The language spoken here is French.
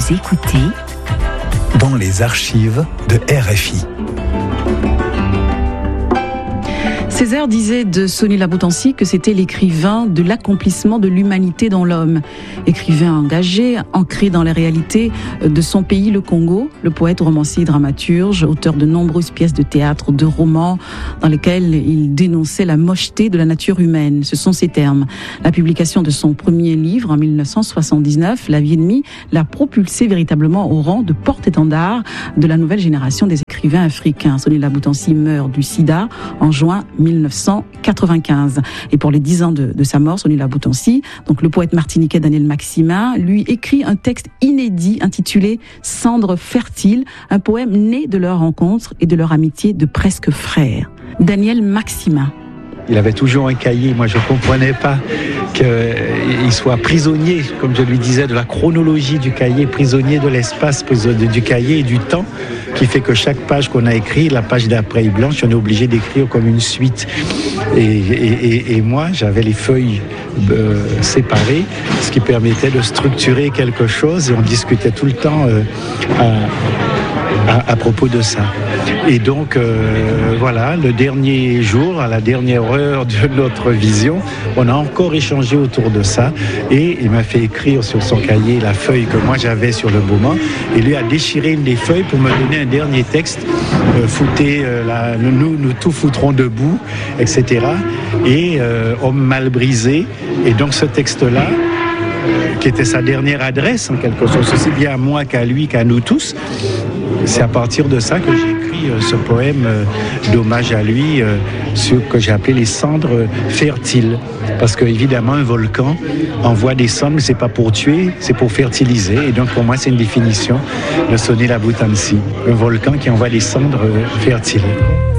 Vous écoutez dans les archives de RFI. Césaire disait de Sonny Laboutancy que c'était l'écrivain de l'accomplissement de l'humanité dans l'homme. Écrivain engagé, ancré dans les réalités de son pays, le Congo, le poète, romancier, dramaturge, auteur de nombreuses pièces de théâtre, de romans, dans lesquels il dénonçait la mocheté de la nature humaine. Ce sont ses termes. La publication de son premier livre en 1979, La vie ennemie, l'a propulsé véritablement au rang de porte-étendard de la nouvelle génération des écrivains africains. Sonny Laboutancy meurt du sida en juin 1995. Et pour les 10 ans de sa mort, Sonny Laboutancy, donc le poète martiniquais Daniel Maximin, lui écrit un texte inédit intitulé Cendres fertiles, un poème né de leur rencontre et de leur amitié de presque frères. Daniel Maximin. Il avait toujours un cahier. Moi, je ne comprenais pas qu'il soit prisonnier, comme je lui disais, de la chronologie du cahier, prisonnier de l'espace, prisonnier du cahier et du temps, qui fait que chaque page qu'on a écrite, la page d'après est blanche, on est obligé d'écrire comme une suite. Et moi, j'avais les feuilles séparées, ce qui permettait de structurer quelque chose, et on discutait tout le temps à propos de ça. Et donc, voilà, le dernier jour, à la dernière heure de notre vision, on a encore échangé autour de ça. Et il m'a fait écrire sur son cahier la feuille que moi j'avais sur le moment. Et lui a déchiré une des feuilles pour me donner un dernier texte. Nous tout foutrons debout, etc. Et homme mal brisé. Et donc ce texte-là, qui était sa dernière adresse en quelque sorte, aussi bien à moi qu'à lui, qu'à nous tous. C'est à partir de ça que j'ai écrit ce poème d'hommage à lui, que j'ai appelé les cendres fertiles. Parce qu'évidemment, un volcan envoie des cendres, mais c'est pas pour tuer, c'est pour fertiliser. Et donc pour moi, c'est une définition de Sonny Laboutancy, un volcan qui envoie des cendres fertiles.